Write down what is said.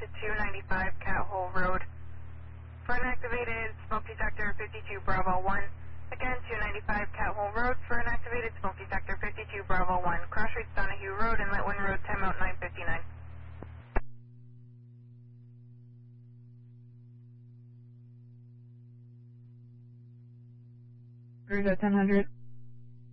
to 295 Cat Hole Road for an activated smoke detector 52 Bravo 1. Again, 295 Cat Hole Road for an activated smoke detector 52 Bravo 1. Cross rates Donahue Road and Litwin Road, timeout 9:59. Cruise at 1000.